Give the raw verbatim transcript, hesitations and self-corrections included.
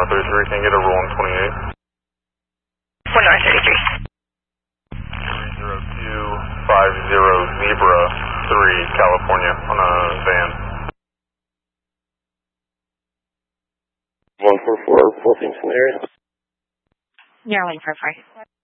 one thirty-three, can you get a roll on twenty-eight? one nine thirty-three. three zero two five zero Zebra three, California, on a van. one four four, Wolfington area. Yeah, one four four.